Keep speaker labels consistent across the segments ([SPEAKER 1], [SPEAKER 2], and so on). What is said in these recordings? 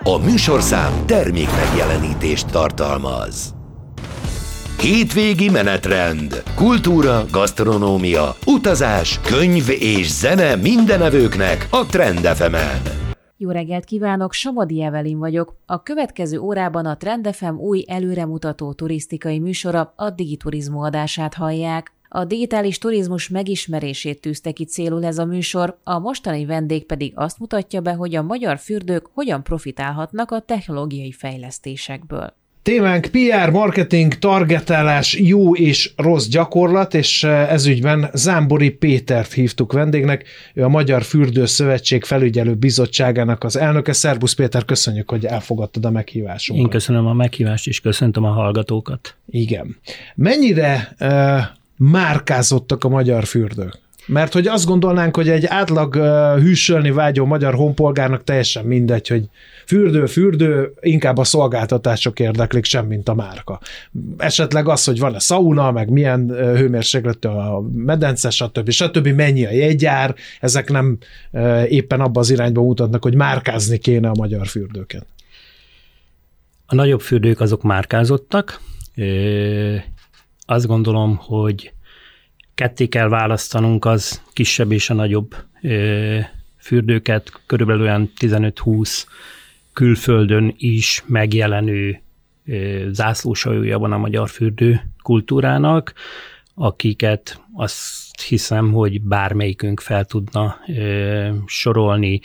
[SPEAKER 1] A műsorszám termék megjelenítést tartalmaz. Hétvégi menetrend, kultúra, gasztronómia, utazás, könyv és zene mindenevőknek a Trend FM-en.
[SPEAKER 2] Jó reggelt kívánok, Somodi Evelin vagyok. A következő órában a Trend FM új előremutató turisztikai műsora, a Digiturizmu adását hallják. A digitális turizmus megismerését tűzte ki célul ez a műsor, a mostani vendég pedig azt mutatja be, hogy a magyar fürdők hogyan profitálhatnak a technológiai fejlesztésekből.
[SPEAKER 3] Témánk PR, marketing, targetálás, jó és rossz gyakorlat, és ezügyben Zámbori Pétert hívtuk vendégnek, ő a Magyar Fürdőszövetség Felügyelő Bizottságának az elnöke. Szerbusz Péter, köszönjük, hogy elfogadtad a meghívásunkat.
[SPEAKER 4] Én köszönöm a meghívást, és köszöntöm a hallgatókat.
[SPEAKER 3] Igen. Mennyire márkázottak a magyar fürdők? Mert hogy azt gondolnánk, hogy egy átlag hűsölni vágyó magyar honpolgárnak teljesen mindegy, hogy fürdő, inkább a szolgáltatások érdeklik, semmint a márka. Esetleg az, hogy van-e szauna, meg milyen hőmérsékletű a medence, stb. Mennyi a jegyár, ezek nem éppen abba az irányba mutatnak, hogy márkázni kéne a magyar fürdőket.
[SPEAKER 4] A nagyobb fürdők azok márkázottak. Azt gondolom, hogy ketté kell választanunk az kisebb és a nagyobb fürdőket, körülbelül olyan 15-20 külföldön is megjelenő zászlóshajója van a magyar fürdő kultúrának, akiket azt hiszem, hogy bármelyikünk fel tudna sorolni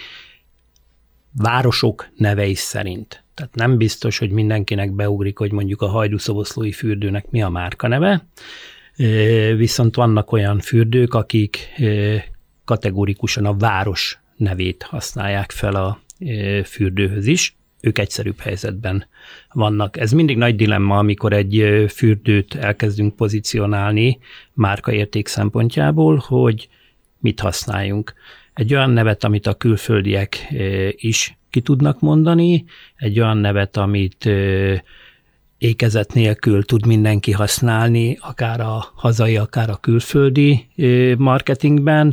[SPEAKER 4] városok nevei szerint. Tehát nem biztos, hogy mindenkinek beugrik, hogy mondjuk a Hajdúszoboszlói fürdőnek mi a márkaneve, viszont vannak olyan fürdők, akik kategórikusan a város nevét használják fel a fürdőhöz is. Ők egyszerűbb helyzetben vannak. Ez mindig nagy dilemma, amikor egy fürdőt elkezdünk pozícionálni márkaérték szempontjából, hogy mit használjunk. Egy olyan nevet, amit a külföldiek is ki tudnak mondani, egy olyan nevet, amit ékezet nélkül tud mindenki használni, akár a hazai, akár a külföldi marketingben,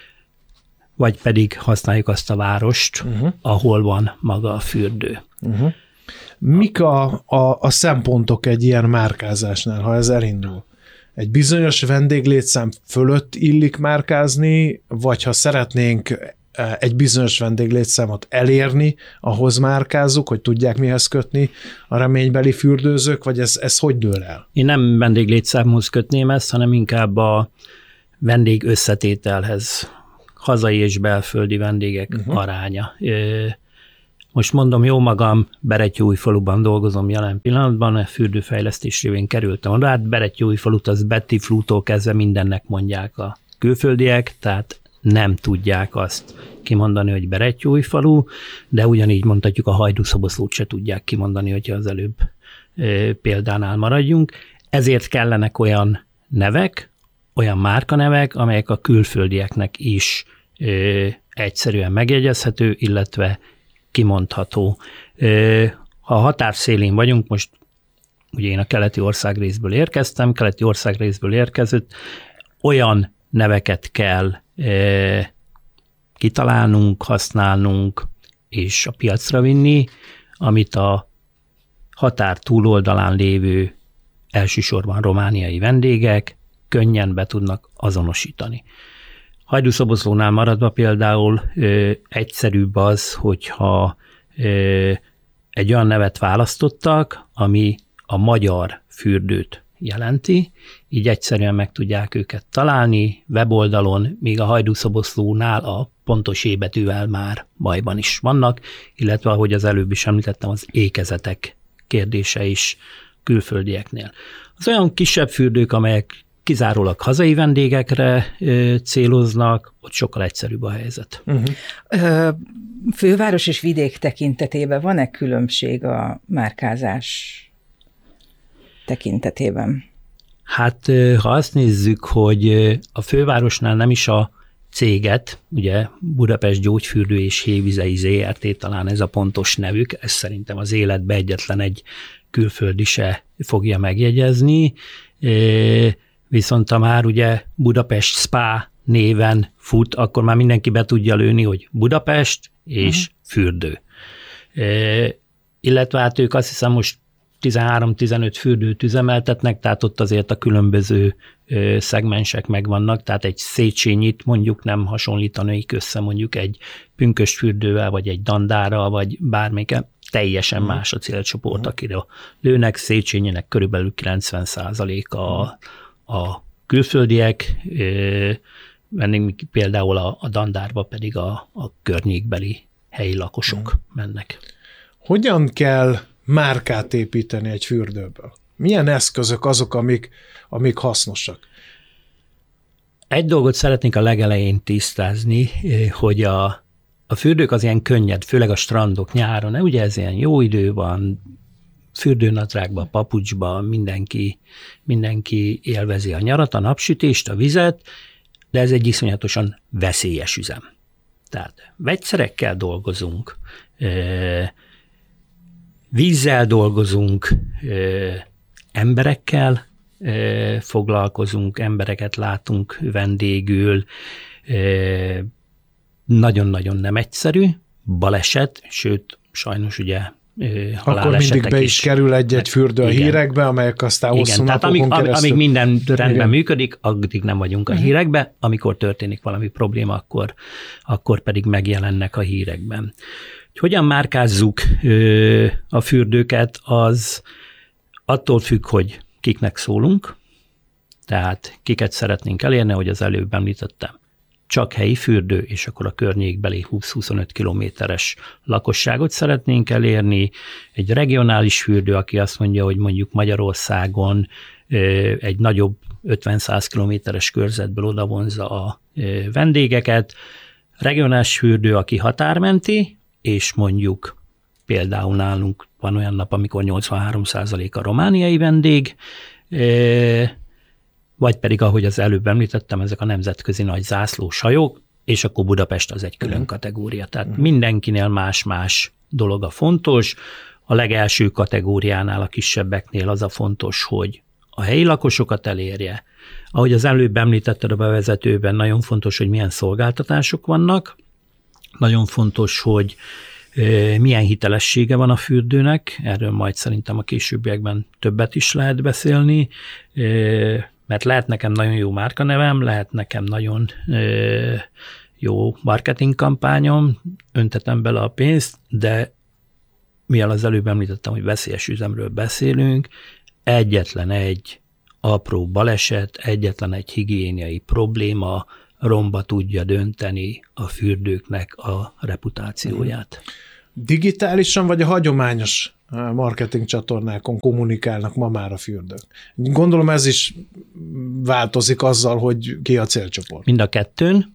[SPEAKER 4] vagy pedig használjuk azt a várost, ahol van maga a fürdő.
[SPEAKER 3] Mik a szempontok egy ilyen márkázásnál, ha ez elindul? Egy bizonyos vendéglétszám fölött illik márkázni, vagy ha szeretnénk egy bizonyos vendéglétszámot elérni, ahhoz márkázzuk, hogy tudják mihez kötni a reménybeli fürdőzők, vagy ez hogy dől el?
[SPEAKER 4] Én nem vendéglétszámhoz kötném ezt, hanem inkább a vendég összetételhez, hazai és belföldi vendégek aránya. Most mondom, jó magam, Berettyóújfaluban dolgozom jelen pillanatban, a fürdőfejlesztés révén kerültem oda, hát Berettyóújfalut az Betty Flútól kezdve mindennek mondják a külföldiek, tehát nem tudják azt kimondani, hogy Berettyóújfalu, de ugyanígy mondhatjuk a Hajdúszoboszlót se tudják kimondani, hogyha az előbb példánál maradjunk. Ezért kellenek olyan nevek, olyan márkanevek, amelyek a külföldieknek is egyszerűen megjegyezhető, illetve kimondható. Ha a határszélén vagyunk, most ugye én a keleti országrészből érkeztem, keleti országrészből érkezett, olyan neveket kell kitalálnunk, használnunk és a piacra vinni, amit a határ túloldalán lévő elsősorban romániai vendégek könnyen be tudnak azonosítani. Hajdúszoboszlónál maradva például egyszerűbb az, hogyha egy olyan nevet választottak, ami a magyar fürdőt jelenti, így egyszerűen meg tudják őket találni weboldalon, míg a Hajdúszoboszlónál a pontos betűvel már bajban is vannak, illetve ahogy az előbb is említettem, az ékezetek kérdése is külföldieknél. Az olyan kisebb fürdők, amelyek kizárólag hazai vendégekre céloznak, ott sokkal egyszerűbb a helyzet.
[SPEAKER 5] Főváros és vidék tekintetében van-e különbség a márkázás tekintetében?
[SPEAKER 4] Hát, ha azt nézzük, hogy a fővárosnál nem is a céget, ugye Budapest Gyógyfürdő és Hévizei ZRT, talán ez a pontos nevük, ez szerintem az életbe egyetlen egy külföldi se fogja megjegyezni, viszont ha már ugye Budapest Spa néven fut, akkor már mindenki be tudja lőni, hogy Budapest és fürdő. Illetve hát ők azt hiszem most 13-15 fürdőt üzemeltetnek, tehát ott azért a különböző szegmensek megvannak, tehát egy Széchenyit mondjuk nem hasonlítanék össze mondjuk egy pünkösdfürdővel, vagy egy dandárral, vagy bármelyikkel, teljesen más a célcsoport, akire lőnek. Széchenyinek körülbelül 90% a külföldiek, például a dandárba pedig a környékbeli helyi lakosok mennek.
[SPEAKER 3] Hogyan kell márkát építeni egy fürdőből? Milyen eszközök azok, amik hasznosak?
[SPEAKER 4] Egy dolgot szeretnék a legelején tisztázni, hogy a fürdők az ilyen könnyed, főleg a strandok nyáron, ugye ez ilyen jó idő van, fürdőnadrágban, papucsban, mindenki élvezi a nyarat, a napsütést, a vizet, de ez egy iszonyatosan veszélyes üzem. Tehát vegyszerekkel dolgozunk, vízzel dolgozunk, emberekkel foglalkozunk, embereket látunk vendégül, nagyon-nagyon nem egyszerű, baleset, sőt, sajnos ugye
[SPEAKER 3] akkor mindig be is kerül egy fürdő a hírekbe, amelyek aztán hosszú napokon keresztül.
[SPEAKER 4] Amíg minden rendben működik, addig nem vagyunk a hírekbe, amikor történik valami probléma, akkor pedig megjelennek a hírekben. Hogyan márkázzuk a fürdőket, az attól függ, hogy kiknek szólunk, tehát kiket szeretnénk elérni, hogy az előbb említettem. Csak helyi fürdő, és akkor a környékbeli 20-25 kilométeres lakosságot szeretnénk elérni. Egy regionális fürdő, aki azt mondja, hogy mondjuk Magyarországon egy nagyobb 50-100 kilométeres körzetből odavonza a vendégeket. Regionális fürdő, aki határmenti, és mondjuk például nálunk van olyan nap, amikor 83% a romániai vendég, vagy pedig, ahogy az előbb említettem, ezek a nemzetközi nagy zászlós hajók, és akkor Budapest az egy külön kategória. Tehát mindenkinél más-más dolog a fontos. A legelső kategóriánál, a kisebbeknél az a fontos, hogy a helyi lakosokat elérje. Ahogy az előbb említetted a bevezetőben, nagyon fontos, hogy milyen szolgáltatások vannak. Nagyon fontos, hogy milyen hitelessége van a fürdőnek. Erről majd szerintem a későbbiekben többet is lehet beszélni, mert lehet nekem nagyon jó márkanevem, lehet nekem nagyon jó marketing kampányom, öntetem bele a pénzt, de mivel az előbb említettem, hogy veszélyes üzemről beszélünk, egyetlen egy apró baleset, egyetlen egy higiéniai probléma romba tudja dönteni a fürdőknek a reputációját.
[SPEAKER 3] Digitálisan vagy a hagyományos marketing csatornákon kommunikálnak ma már a fürdők? Gondolom ez is változik azzal, hogy ki a célcsoport.
[SPEAKER 4] Mind a kettőn.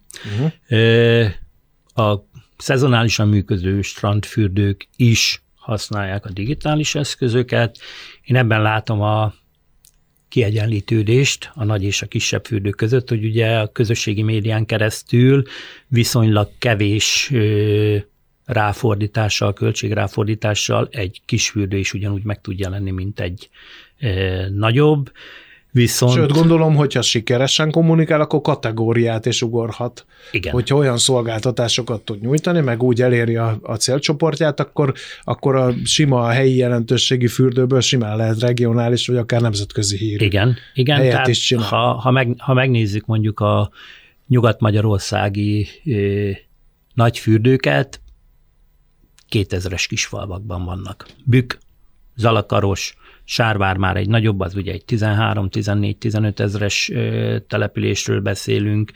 [SPEAKER 4] A szezonálisan működő strandfürdők is használják a digitális eszközöket. Én ebben látom a kiegyenlítődést a nagy és a kisebb fürdők között, hogy ugye a közösségi médián keresztül viszonylag kevés ráfordítással, költségráfordítással egy kis fürdő is ugyanúgy meg tud jelenni, mint egy nagyobb. Viszont...
[SPEAKER 3] Sőt, gondolom, hogyha sikeresen kommunikál, akkor kategóriát is ugorhat.
[SPEAKER 4] Igen.
[SPEAKER 3] Hogyha olyan szolgáltatásokat tud nyújtani, meg úgy eléri a célcsoportját, akkor a sima helyi jelentőségi fürdőből simán lehet regionális, vagy akár nemzetközi hírű.
[SPEAKER 4] Igen,
[SPEAKER 3] tehát is csinál.
[SPEAKER 4] Ha megnézzük mondjuk a nyugat-magyarországi nagy fürdőket, 2000-es kisfalvakban vannak. Bükk, Zalakaros, Sárvár már egy nagyobb, az ugye egy 13-14-15 ezres településről beszélünk,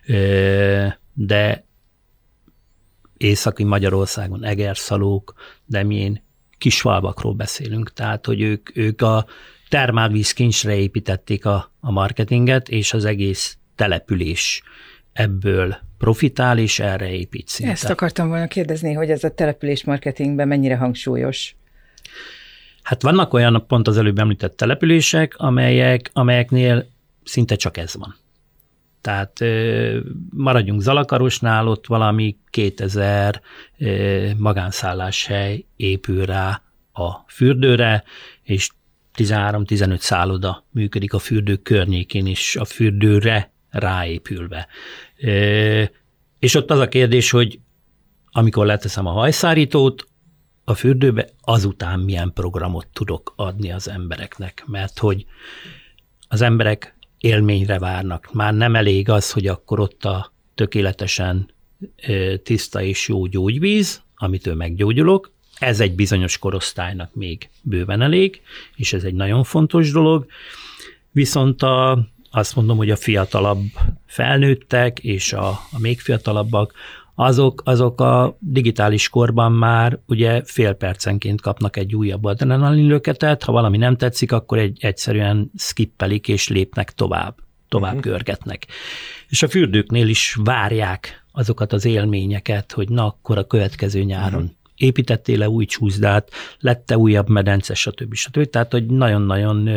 [SPEAKER 4] de északi Magyarországon Egerszalók, de milyen kisfalvakról beszélünk, tehát hogy ők a termálvíz kincsre építették a marketinget, és az egész település ebből profitál, és erre épít szinte.
[SPEAKER 5] Ezt akartam volna kérdezni, hogy ez a település marketingben mennyire hangsúlyos?
[SPEAKER 4] Hát vannak olyan pont az előbb említett települések, amelyeknél szinte csak ez van. Tehát maradjunk Zalakarosnál, ott valami 2000 magánszálláshely épül rá a fürdőre, és 13-15 szálloda működik a fürdő környékén is, a fürdőre ráépülve. És ott az a kérdés, hogy amikor leteszem a hajszárítót, a fürdőbe, azután milyen programot tudok adni az embereknek, mert hogy az emberek élményre várnak. Már nem elég az, hogy akkor ott a tökéletesen tiszta és jó gyógyvíz, amitől meggyógyulok, ez egy bizonyos korosztálynak még bőven elég, és ez egy nagyon fontos dolog, viszont azt mondom, hogy a fiatalabb felnőttek, és a még fiatalabbak, azok a digitális korban már ugye fél percenként kapnak egy újabb adrenalinlöketet, ha valami nem tetszik, akkor egyszerűen skippelik és lépnek tovább görgetnek. És a fürdőknél is várják azokat az élményeket, hogy na akkor a következő nyáron építettél le új csúszdát, lett-e újabb medence, stb. Tehát, hogy nagyon-nagyon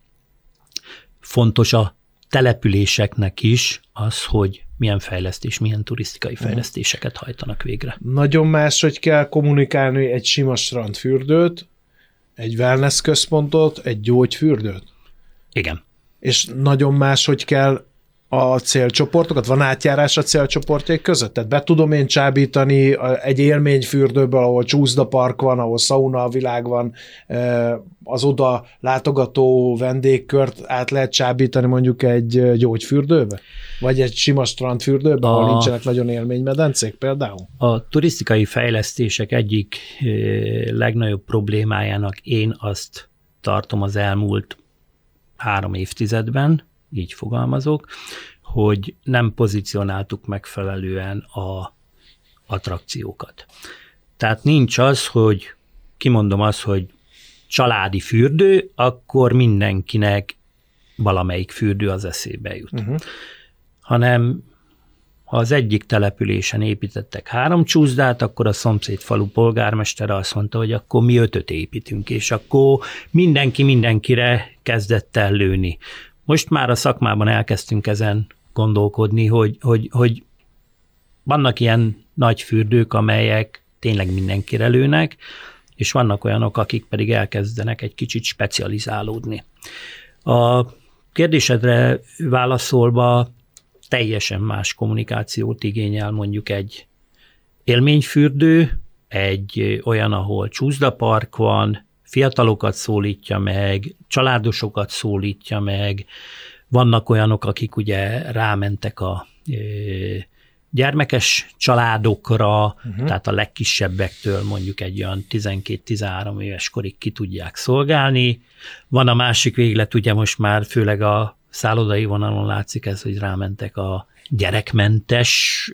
[SPEAKER 4] fontos a településeknek is az, hogy milyen milyen turisztikai fejlesztéseket hajtanak végre.
[SPEAKER 3] Nagyon más, hogy kell kommunikálni egy sima strandfürdőt, egy wellness központot, egy gyógyfürdőt.
[SPEAKER 4] Igen.
[SPEAKER 3] És nagyon más, hogy kell a célcsoportokat, van átjárás a célcsoportjaik között? Tehát be tudom én csábítani egy élményfürdőből, ahol csúszdapark van, ahol sauna a világ van, az oda látogató vendégkört át lehet csábítani mondjuk egy gyógyfürdőbe? Vagy egy sima strandfürdőbe, ahol nincsenek nagyon élménymedencék például?
[SPEAKER 4] A turisztikai fejlesztések egyik legnagyobb problémájának én azt tartom az elmúlt 3 évtizedben, így fogalmazok, hogy nem pozícionáltuk megfelelően a attrakciókat. Tehát nincs az, hogy kimondom azt, hogy családi fürdő, akkor mindenkinek valamelyik fürdő az eszébe jut. Hanem ha az egyik településen építettek 3 csúszdát, akkor a szomszéd falu polgármestere azt mondta, hogy akkor mi 5-öt építünk, és akkor mindenki mindenkire kezdett el lőni. Most már a szakmában elkezdtünk ezen gondolkodni, hogy vannak ilyen nagy fürdők, amelyek tényleg mindenkire lőnek, és vannak olyanok, akik pedig elkezdenek egy kicsit specializálódni. A kérdésedre válaszolva teljesen más kommunikációt igényel mondjuk egy élményfürdő, egy olyan, ahol csúszdapark van, fiatalokat szólítja meg, családosokat szólítja meg, vannak olyanok, akik ugye rámentek a gyermekes családokra, tehát a legkisebbektől mondjuk egy olyan 12-13 éves korig ki tudják szolgálni. Van a másik véglet, ugye most már főleg a szállodai vonalon látszik ez, hogy rámentek a gyerekmentes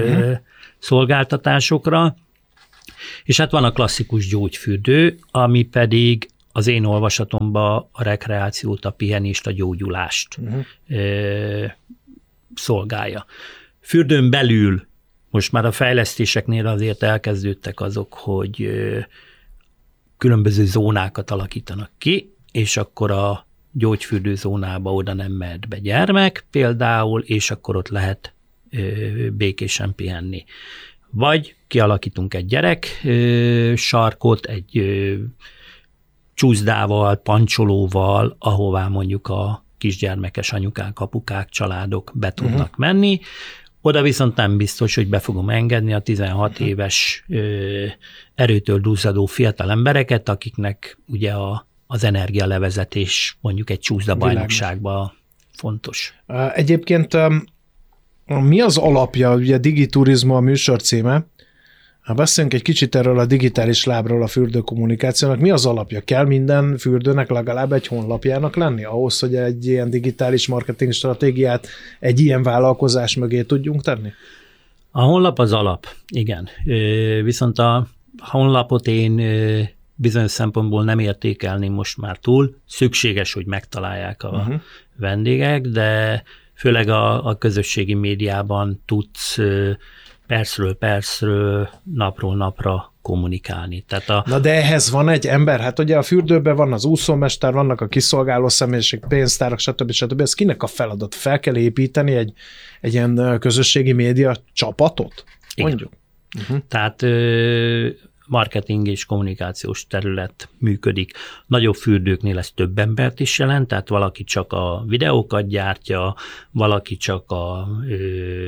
[SPEAKER 4] szolgáltatásokra, és hát van a klasszikus gyógyfürdő, ami pedig az én olvasatomban a rekreációt, a pihenést, a gyógyulást szolgálja. Fürdőn belül most már a fejlesztéseknél azért elkezdődtek azok, hogy különböző zónákat alakítanak ki, és akkor a gyógyfürdő zónába oda nem mehet be gyermek például, és akkor ott lehet békésen pihenni. Vagy kialakítunk egy gyerek sarkot, egy csúszdával, pancsolóval, ahová mondjuk a kisgyermekes anyukák, apukák, családok be tudnak menni. Oda viszont nem biztos, hogy be fogom engedni a 16 éves erőtől duzzadó fiatal embereket, akiknek ugye az energialevezetés mondjuk egy csúszdabajnokságban fontos.
[SPEAKER 3] Egyébként mi az alapja, ugye Digiturizmus a műsor címe, ha beszélünk egy kicsit erről a digitális lábról a fürdőkommunikációnak, mi az alapja? Kell minden fürdőnek legalább egy honlapjának lenni ahhoz, hogy egy ilyen digitális marketing stratégiát egy ilyen vállalkozás mögé tudjunk tenni?
[SPEAKER 4] A honlap az alap, igen. Viszont a honlapot én bizonyos szempontból nem értékelném most már túl. Szükséges, hogy megtalálják a vendégek, de főleg a közösségi médiában tudsz percről percről, napról napra kommunikálni. Tehát
[SPEAKER 3] Na de ehhez van egy ember, hát ugye a fürdőben van az úszómester, vannak a kiszolgáló személyiség, pénztárak, stb. Ez kinek a feladat? Fel kell építeni egy ilyen közösségi média csapatot? Mondjuk.
[SPEAKER 4] Tehát marketing és kommunikációs terület működik. Nagyobb fürdőknél ez több embert is jelent, tehát valaki csak a videókat gyártja, valaki csak a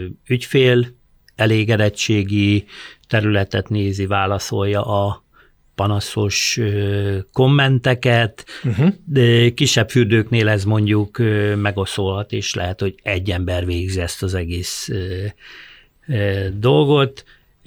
[SPEAKER 4] ügyfél elégedettségi területet nézi, válaszolja a panaszos kommenteket, de kisebb fürdőknél ez mondjuk megoszolhat, és lehet, hogy egy ember végzi ezt az egész dolgot.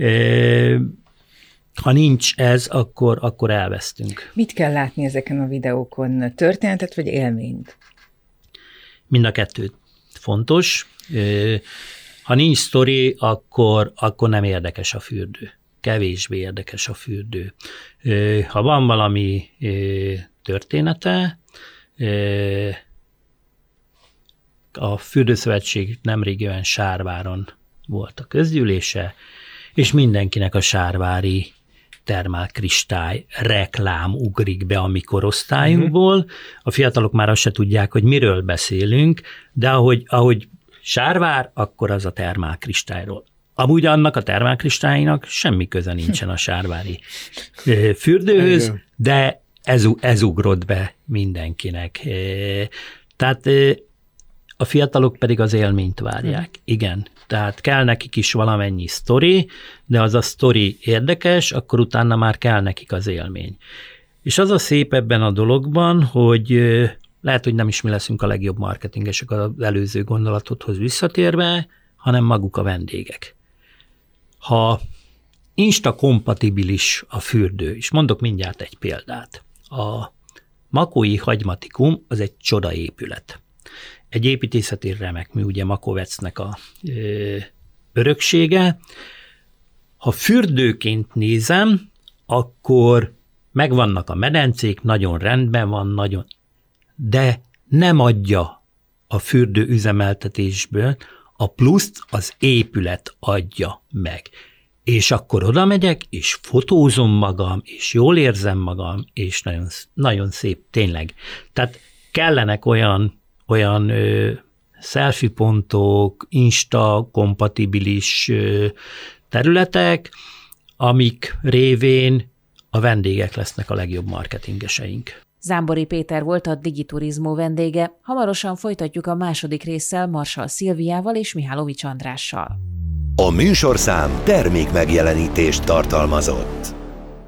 [SPEAKER 4] Ha nincs ez, akkor elvesztünk.
[SPEAKER 5] Mit kell látni ezeken a videókon? Történetet vagy élményt?
[SPEAKER 4] Mind a kettő fontos. Ha nincs sztori, akkor nem érdekes a fürdő. Kevésbé érdekes a fürdő. Ha van valami története, a Fürdőszövetség nemrégiben Sárváron volt a közgyűlése, és mindenkinek a sárvári termálkristály reklám ugrik be a mi korosztályunkból. A fiatalok már azt se tudják, hogy miről beszélünk, de ahogy Sárvár, akkor az a termálkristályról. Amúgy annak a termálkristálynak semmi köze nincsen a sárvári fürdőhöz, de ez ugrott be mindenkinek. Tehát a fiatalok pedig az élményt várják. Igen, tehát kell nekik is valamennyi sztori, de az a sztori érdekes, akkor utána már kell nekik az élmény. És az a szép ebben a dologban, hogy lehet, hogy nem is mi leszünk a legjobb marketingesek az előző gondolatodhoz visszatérve, hanem maguk a vendégek. Ha Insta-kompatibilis a fürdő, és mondok mindjárt egy példát. A Makói Hagymatikum az egy csodaépület. Egy építészeti remek mű, ugye Makovecnek a öröksége. Ha fürdőként nézem, akkor megvannak a medencék, nagyon rendben van, de nem adja a fürdő üzemeltetésből, a pluszt az épület adja meg. És akkor oda megyek, és fotózom magam, és jól érzem magam, és nagyon, nagyon szép, tényleg. Tehát kellenek olyan selfie pontok, Insta-kompatibilis területek, amik révén a vendégek lesznek a legjobb marketingeseink.
[SPEAKER 2] Zámbori Péter volt a Digiturizmó vendége. Hamarosan folytatjuk a második résszel Marsal Szilviával és Mihálovics Andrással.
[SPEAKER 1] A műsorszám termékmegjelenítést tartalmazott.